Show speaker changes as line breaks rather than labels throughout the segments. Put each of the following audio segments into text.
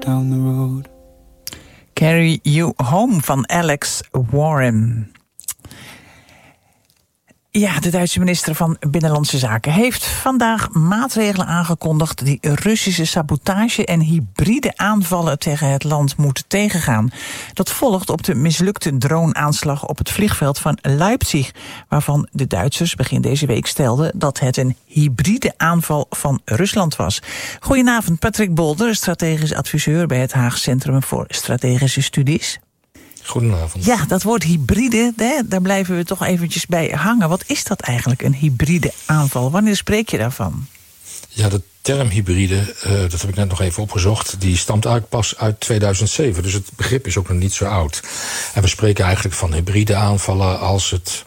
down the road.
Carry You Home van Alex Warren. Ja, de Duitse minister van Binnenlandse Zaken heeft vandaag maatregelen aangekondigd die Russische sabotage en hybride aanvallen tegen het land moeten tegengaan. Dat volgt op de mislukte droneaanslag op het vliegveld van Leipzig, waarvan de Duitsers begin deze week stelden dat het een hybride aanval van Rusland was. Goedenavond, Patrick Bolder, strategisch adviseur bij het Haag Centrum voor Strategische Studies.
Goedenavond.
Ja, dat woord hybride, daar blijven we toch eventjes bij hangen. Wat is dat eigenlijk, een hybride aanval? Wanneer spreek je daarvan?
Ja, de term hybride, dat heb ik net nog even opgezocht, die stamt eigenlijk pas uit 2007. Dus het begrip is ook nog niet zo oud. En we spreken eigenlijk van hybride aanvallen als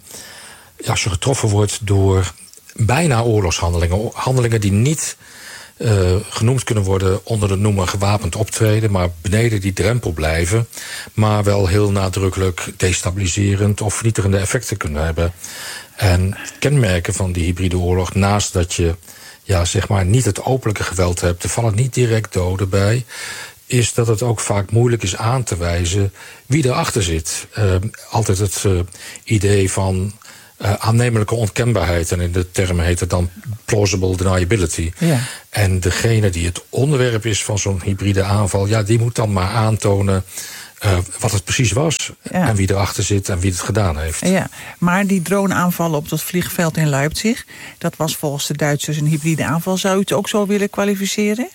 je getroffen wordt door bijna oorlogshandelingen. Handelingen die niet genoemd kunnen worden onder de noemer gewapend optreden, maar beneden die drempel blijven, maar wel heel nadrukkelijk destabiliserend of vernietigende effecten kunnen hebben. En kenmerken van die hybride oorlog, naast dat je niet het openlijke geweld hebt, er vallen niet direct doden bij, is dat het ook vaak moeilijk is aan te wijzen wie erachter zit. Altijd het idee van aannemelijke onkenbaarheid, en in de termen heet het dan plausible deniability. Ja. En degene die het onderwerp is van zo'n hybride aanval, die moet dan maar aantonen wat het precies was, en wie erachter zit en wie het gedaan heeft.
Ja, maar die droneaanvallen op dat vliegveld in Leipzig, dat was volgens de Duitsers een hybride aanval. Zou u het ook zo willen kwalificeren?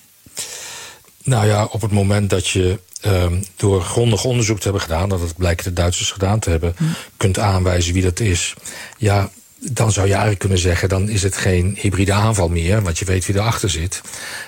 Nou ja, op het moment dat je door grondig onderzoek te hebben gedaan, dat het blijkt de Duitsers gedaan te hebben, kunt aanwijzen wie dat is, dan zou je eigenlijk kunnen zeggen, dan is het geen hybride aanval meer, want je weet wie erachter zit.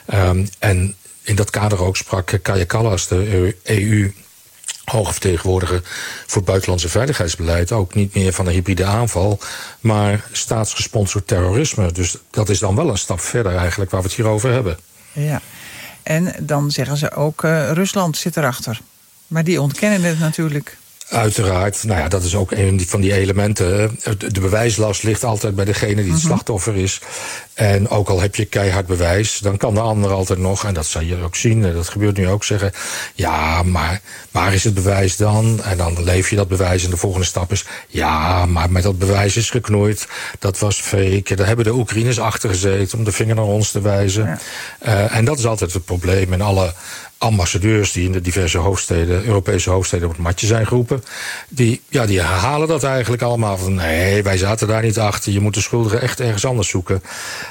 En in dat kader ook sprak Kaja Kallas, de EU hoge vertegenwoordiger voor het buitenlandse veiligheidsbeleid, ook niet meer van een hybride aanval, maar staatsgesponsord terrorisme. Dus dat is dan wel een stap verder eigenlijk waar we het hier over hebben. Ja.
En dan zeggen ze ook, Rusland zit erachter. Maar die ontkennen het natuurlijk.
Uiteraard, dat is ook een van die elementen. De bewijslast ligt altijd bij degene die het slachtoffer is. En ook al heb je keihard bewijs, dan kan de ander altijd nog, en dat zal je ook zien, dat gebeurt nu ook, zeggen, ja, maar waar is het bewijs dan? En dan leef je dat bewijs en de volgende stap is, ja, maar met dat bewijs is geknoeid, dat was fake, daar hebben de Oekraïners achter gezeten om de vinger naar ons te wijzen. Ja. En dat is altijd het probleem in alle ambassadeurs die in de diverse hoofdsteden, Europese hoofdsteden op het matje zijn geroepen, die herhalen dat eigenlijk allemaal van, nee, wij zaten daar niet achter, je moet de schuldigen echt ergens anders zoeken.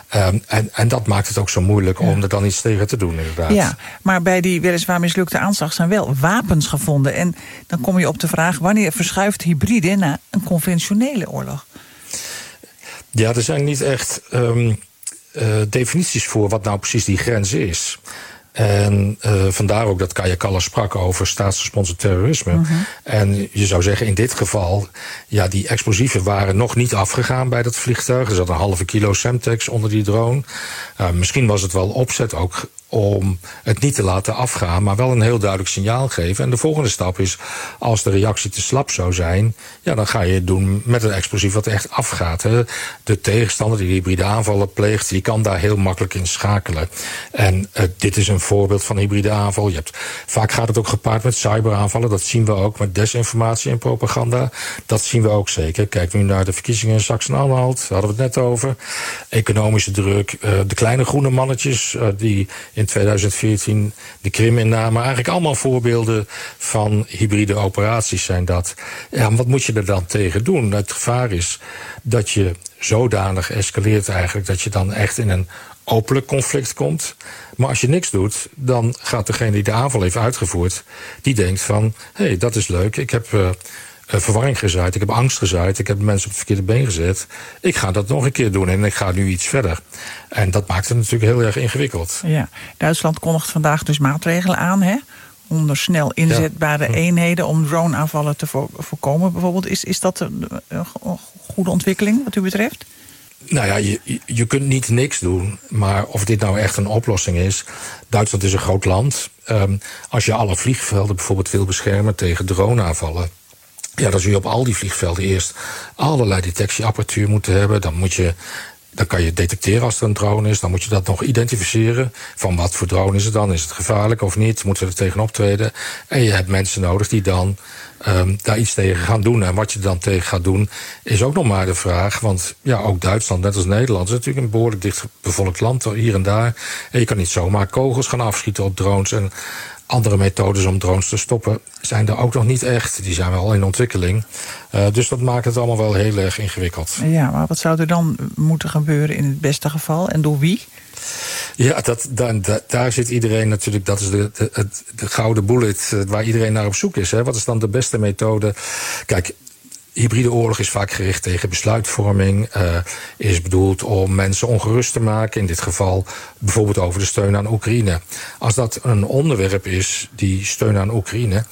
En dat maakt het ook zo moeilijk om er dan iets tegen te doen, inderdaad. Ja,
maar bij die weliswaar mislukte aanslag zijn wel wapens gevonden. En dan kom je op de vraag, wanneer verschuift hybride naar een conventionele oorlog?
Ja, er zijn niet echt definities voor wat nou precies die grens is. En vandaar ook dat Kaja Kallas sprak over staatsgesponsord terrorisme. En je zou zeggen, in dit geval, die explosieven waren nog niet afgegaan bij dat vliegtuig. Er zat een halve kilo Semtex onder die drone. Misschien was het wel opzet ook om het niet te laten afgaan, maar wel een heel duidelijk signaal geven. En de volgende stap is, als de reactie te slap zou zijn, dan ga je het doen met een explosief wat echt afgaat. Hè. De tegenstander die hybride aanvallen pleegt, die kan daar heel makkelijk in schakelen. En dit is een voorbeeld van hybride aanval. Vaak gaat het ook gepaard met cyberaanvallen, dat zien we ook, met desinformatie en propaganda. Dat zien we ook zeker. Kijk nu naar de verkiezingen in Sachsen-Anhalt, daar hadden we het net over. Economische druk, de kleine groene mannetjes die in 2014 de Krim innamen. Eigenlijk allemaal voorbeelden van hybride operaties zijn dat. Ja, wat moet je er dan tegen doen? Het gevaar is dat je zodanig escaleert eigenlijk, dat je dan echt in een openlijk conflict komt. Maar als je niks doet, dan gaat degene die de aanval heeft uitgevoerd, die denkt van, hé, dat is leuk, ik heb verwarring gezaaid, ik heb angst gezaaid, ik heb mensen op het verkeerde been gezet. Ik ga dat nog een keer doen en ik ga nu iets verder. En dat maakt het natuurlijk heel erg ingewikkeld. Ja,
Duitsland kondigt vandaag dus maatregelen aan, hè? Onder snel inzetbare eenheden om droneaanvallen te voorkomen bijvoorbeeld. Is dat een goede ontwikkeling wat u betreft?
Nou ja, je kunt niet niks doen, maar of dit nou echt een oplossing is. Duitsland is een groot land. Als je alle vliegvelden bijvoorbeeld wil beschermen tegen droneaanvallen, dan zul je op al die vliegvelden eerst allerlei detectieapparatuur moeten hebben. Dan moet je Dan kan je detecteren als er een drone is. Dan moet je dat nog identificeren. Van wat voor drone is het dan? Is het gevaarlijk of niet? Moeten we er tegen optreden? En je hebt mensen nodig die dan daar iets tegen gaan doen. En wat je dan tegen gaat doen, is ook nog maar de vraag. Want ja, ook Duitsland, net als Nederland, is natuurlijk een behoorlijk dichtbevolkt land, hier en daar. En je kan niet zomaar kogels gaan afschieten op drones. En andere methodes om drones te stoppen zijn er ook nog niet echt. Die zijn wel in ontwikkeling. Dus dat maakt het allemaal wel heel erg ingewikkeld.
Ja, maar wat zou er dan moeten gebeuren in het beste geval? En door wie?
Ja, daar zit iedereen natuurlijk. Dat is de gouden bullet waar iedereen naar op zoek is. Hè. Wat is dan de beste methode? Kijk, hybride oorlog is vaak gericht tegen besluitvorming. Is bedoeld om mensen ongerust te maken. In dit geval bijvoorbeeld over de steun aan Oekraïne. Als dat een onderwerp is, die steun aan Oekraïne,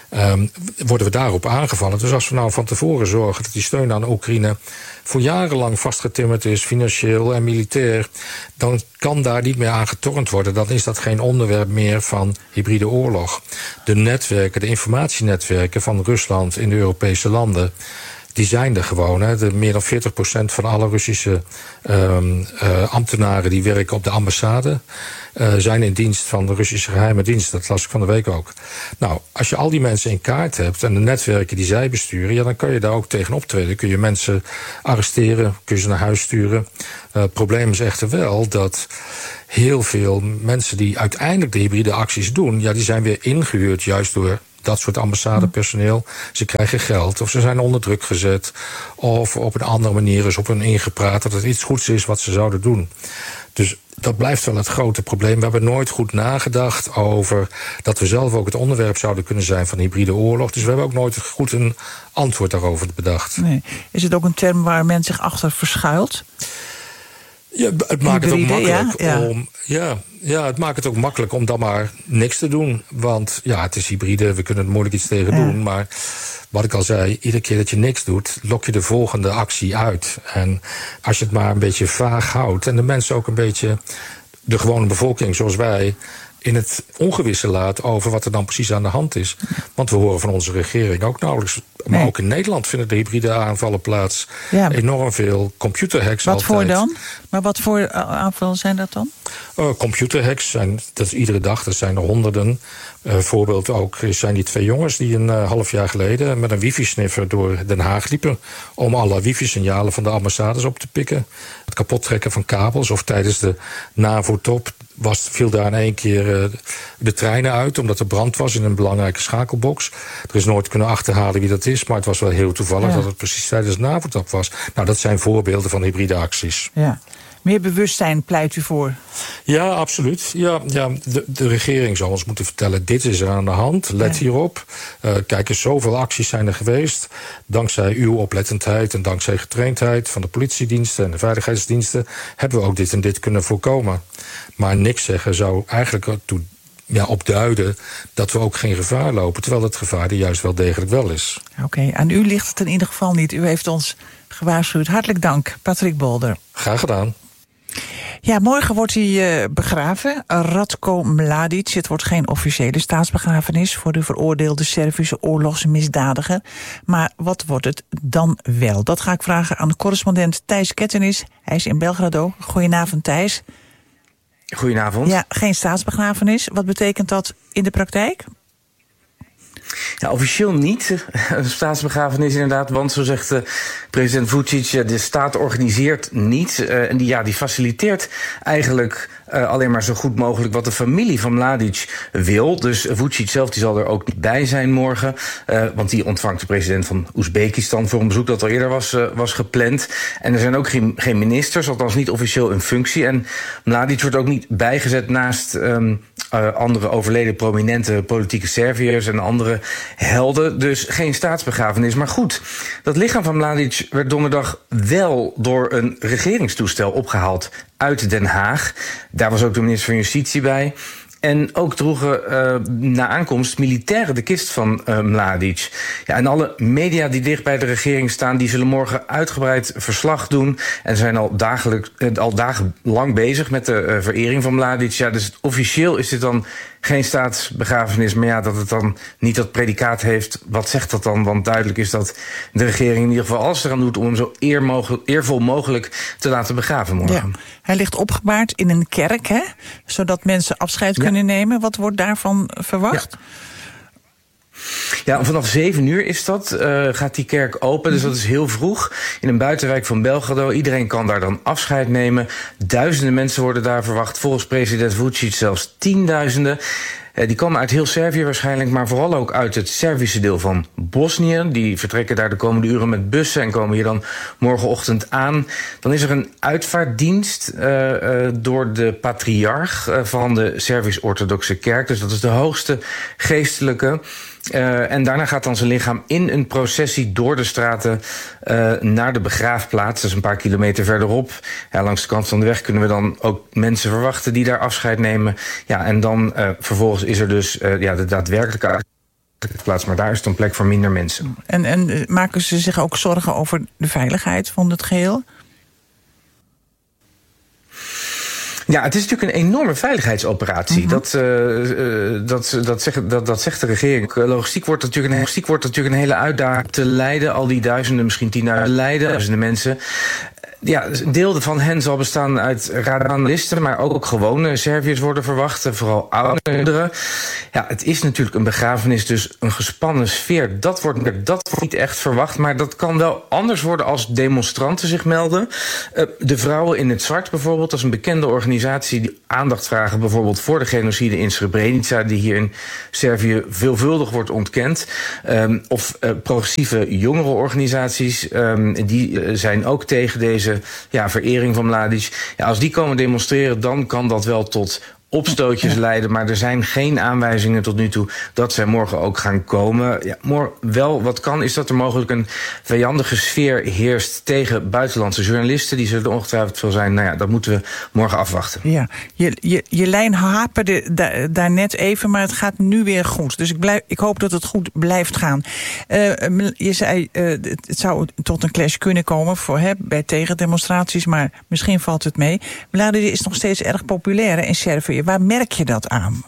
worden we daarop aangevallen. Dus als we nou van tevoren zorgen dat die steun aan Oekraïne voor jarenlang vastgetimmerd is, financieel en militair, dan kan daar niet meer aan getornd worden. Dan is dat geen onderwerp meer van hybride oorlog. De netwerken, de informatienetwerken van Rusland in de Europese landen, die zijn er gewoon. Hè. Meer dan 40% van alle Russische ambtenaren die werken op de ambassade zijn in dienst van de Russische geheime dienst. Dat las ik van de week ook. Nou, als je al die mensen in kaart hebt en de netwerken die zij besturen, ja, dan kan je daar ook tegen optreden. Kun je mensen arresteren, kun je ze naar huis sturen. Het probleem is echter wel dat heel veel mensen die uiteindelijk de hybride acties doen, ja, die zijn weer ingehuurd juist door dat soort ambassadepersoneel. Ze krijgen geld, of ze zijn onder druk gezet, of op een andere manier is op hen ingepraat dat het iets goeds is wat ze zouden doen. Dus dat blijft wel het grote probleem. We hebben nooit goed nagedacht over dat we zelf ook het onderwerp zouden kunnen zijn van hybride oorlog. Dus we hebben ook nooit goed een antwoord daarover bedacht. Nee.
Is het ook een term waar men zich achter verschuilt?
Ja, het maakt het ook makkelijk om. Ja, het maakt het ook makkelijk om dan maar niks te doen. Want ja, het is hybride, we kunnen er moeilijk iets tegen doen. Maar wat ik al zei, iedere keer dat je niks doet, lok je de volgende actie uit. En als je het maar een beetje vaag houdt en de mensen ook een beetje, de gewone bevolking zoals wij, in het ongewisse laat over wat er dan precies aan de hand is. Want we horen van onze regering ook nauwelijks. Maar ook in Nederland vinden de hybride aanvallen plaats. Ja. Enorm veel computerhacks
wat
altijd.
Voor dan? Maar wat voor aanvallen zijn dat dan?
Computerhacks zijn, dat is iedere dag, dat zijn er honderden. Voorbeeld ook zijn die 2 jongens die een half jaar geleden met een wifi-sniffer door Den Haag liepen om alle wifi-signalen van de ambassades op te pikken. Het kapottrekken van kabels, of tijdens de NAVO-top viel daar in één keer de treinen uit, omdat er brand was in een belangrijke schakelbox. Er is nooit kunnen achterhalen wie dat is, maar het was wel heel toevallig dat het precies tijdens de NAVO-top was. Nou, dat zijn voorbeelden van hybride acties.
Ja. Meer bewustzijn pleit u voor? Ja,
absoluut. Ja, de regering zal ons moeten vertellen, dit is er aan de hand, let hierop. Kijk eens, zoveel acties zijn er geweest. Dankzij uw oplettendheid en dankzij getraindheid van de politiediensten en de veiligheidsdiensten hebben we ook dit en dit kunnen voorkomen. Maar niks zeggen zou eigenlijk op duiden dat we ook geen gevaar lopen, terwijl het gevaar er juist wel degelijk wel is.
Oké, aan u ligt het in ieder geval niet. U heeft ons gewaarschuwd. Hartelijk dank, Patrick Bolder.
Graag gedaan.
Ja, morgen wordt hij begraven. Ratko Mladic. Het wordt geen officiële staatsbegrafenis voor de veroordeelde Servische oorlogsmisdadiger. Maar wat wordt het dan wel? Dat ga ik vragen aan de correspondent Thijs Kettenis. Hij is in Belgrado. Goedenavond, Thijs.
Goedenavond.
Ja, geen staatsbegrafenis. Wat betekent dat in de praktijk?
Ja, officieel niet, een staatsbegrafenis inderdaad, want zo zegt president Vučić, de staat organiseert niet en die faciliteert eigenlijk alleen maar zo goed mogelijk wat de familie van Mladic wil. Dus Vučić zelf die zal er ook niet bij zijn morgen, want die ontvangt de president van Oezbekistan voor een bezoek dat al eerder was gepland. En er zijn ook geen ministers, althans niet officieel in functie. En Mladic wordt ook niet bijgezet naast andere overleden prominente politieke Serviërs en andere helden, dus geen staatsbegrafenis. Maar goed, dat lichaam van Mladic werd donderdag wel door een regeringstoestel opgehaald uit Den Haag. Daar was ook de minister van Justitie bij. En ook droegen na aankomst militairen de kist van Mladic. Ja, en alle media die dicht bij de regering staan, die zullen morgen uitgebreid verslag doen. En zijn al dagenlang bezig met de verering van Mladic. Ja, dus officieel is dit dan geen staatsbegrafenis. Maar ja, dat het dan niet dat predicaat heeft, wat zegt dat dan? Want duidelijk is dat de regering in ieder geval alles eraan doet om hem zo eervol mogelijk te laten begraven morgen.
Ja. Hij ligt opgebaard in een kerk, hè? Zodat mensen afscheid kunnen nemen. Wat wordt daarvan verwacht?
Ja. Ja, vanaf 7 uur is dat, gaat die kerk open. Dus dat is heel vroeg in een buitenwijk van Belgrado. Iedereen kan daar dan afscheid nemen. Duizenden mensen worden daar verwacht. Volgens president Vučić zelfs 10.000. Die komen uit heel Servië waarschijnlijk, maar vooral ook uit het Servische deel van Bosnië. Die vertrekken daar de komende uren met bussen en komen hier dan morgenochtend aan. Dan is er een uitvaartdienst door de patriarch van de Servisch-Orthodoxe Kerk. Dus dat is de hoogste geestelijke. En daarna gaat dan zijn lichaam in een processie door de straten naar de begraafplaats. Dat is een paar kilometer verderop. Ja, langs de kant van de weg kunnen we dan ook mensen verwachten die daar afscheid nemen. Ja, en dan vervolgens is er dus de daadwerkelijke plaats. Maar daar is het een plek voor minder mensen.
En maken ze zich ook zorgen over de veiligheid van het geheel?
Ja, het is natuurlijk een enorme veiligheidsoperatie. Dat zegt de regering. Logistiek wordt natuurlijk een hele uitdaging te leiden. Al die duizenden, misschien 10.000 duizenden mensen. Ja, een deel van hen zal bestaan uit radicalisten, maar ook gewone Serviërs worden verwacht, vooral ouderen. Ja, het is natuurlijk een begrafenis, dus een gespannen sfeer. Dat wordt niet echt verwacht, maar dat kan wel anders worden als demonstranten zich melden. De Vrouwen in het Zwart bijvoorbeeld, dat is een bekende organisatie die aandacht vragen bijvoorbeeld voor de genocide in Srebrenica, die hier in Servië veelvuldig wordt ontkend. Of progressieve jongerenorganisaties, die zijn ook tegen deze verering van Mladic. Ja, als die komen demonstreren, dan kan dat wel tot opstootjes leiden, maar er zijn geen aanwijzingen tot nu toe dat zij morgen ook gaan komen. Ja, wel wat kan, is dat er mogelijk een vijandige sfeer heerst tegen buitenlandse journalisten. Die zullen er ongetwijfeld veel zijn. Nou ja, dat moeten we morgen afwachten. Ja,
je lijn haperde daar net even, maar het gaat nu weer goed. Dus ik hoop dat het goed blijft gaan. Je zei, het zou tot een clash kunnen komen bij tegendemonstraties, maar misschien valt het mee. Mladic is nog steeds erg populair in Servië. Waar merk je dat aan?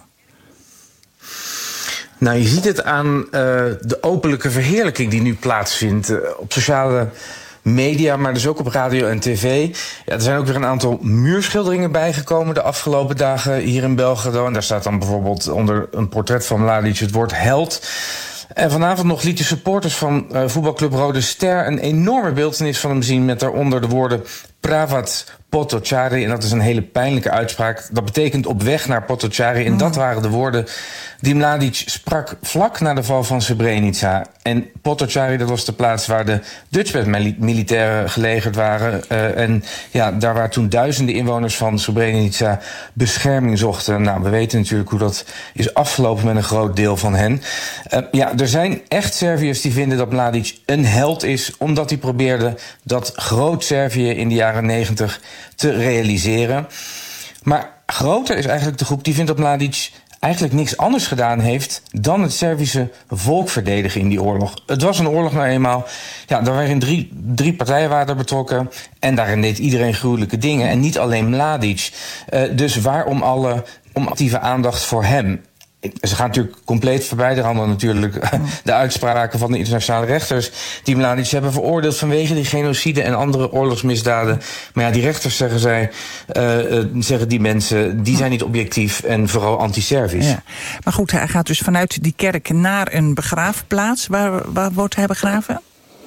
Nou, je ziet het aan de openlijke verheerlijking die nu plaatsvindt op sociale media, maar dus ook op radio en tv. Ja, er zijn ook weer een aantal muurschilderingen bijgekomen de afgelopen dagen hier in Belgrado. En daar staat dan bijvoorbeeld onder een portret van Mladic het woord held. En vanavond nog lieten supporters van voetbalclub Rode Ster een enorme beeltenis van hem zien met daaronder de woorden Pravat Potocari. En dat is een hele pijnlijke uitspraak. Dat betekent op weg naar Potocari. En dat waren de woorden die Mladic sprak vlak na de val van Srebrenica. En Potocari, dat was de plaats waar de Dutchbat-militairen gelegerd waren. En ja, daar waar toen duizenden inwoners van Srebrenica bescherming zochten. Nou, we weten natuurlijk hoe dat is afgelopen met een groot deel van hen. Er zijn echt Serviërs die vinden dat Mladic een held is, omdat hij probeerde dat groot Servië in de jaren 90 te realiseren. Maar groter is eigenlijk de groep die vindt dat Mladic eigenlijk niks anders gedaan heeft dan het Servische volk verdedigen in die oorlog. Het was een oorlog nou eenmaal. Ja, daar waren drie partijen waren betrokken. En daarin deed iedereen gruwelijke dingen. En niet alleen Mladic. Dus waarom om actieve aandacht voor hem? Ze gaan natuurlijk compleet voorbij. Er handelen natuurlijk de uitspraken van de internationale rechters die Mladic hebben veroordeeld vanwege die genocide en andere oorlogsmisdaden. Maar ja, die rechters, zeggen die mensen, die zijn niet objectief en vooral anti-Servisch. Ja.
Maar goed, hij gaat dus vanuit die kerk naar een begraafplaats. Waar wordt hij begraven?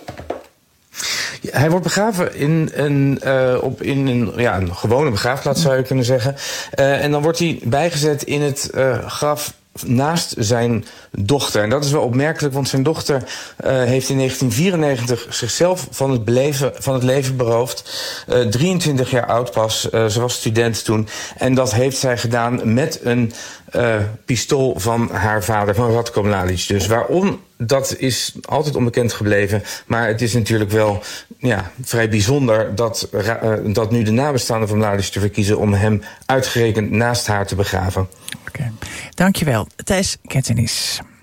Hij wordt begraven in een gewone begraafplaats, zou je kunnen zeggen. En dan wordt hij bijgezet in het graf naast zijn dochter. En dat is wel opmerkelijk, want zijn dochter heeft in 1994 zichzelf van het leven beroofd. 23 jaar oud pas. Ze was student toen. En dat heeft zij gedaan met een pistool van haar vader, van Ratko Mladic. Dus waarom, dat is altijd onbekend gebleven. Maar het is natuurlijk wel vrij bijzonder dat nu de nabestaanden van Mladic te verkiezen om hem uitgerekend naast haar te begraven.
Oké. Dankjewel, Thijs Kettenis.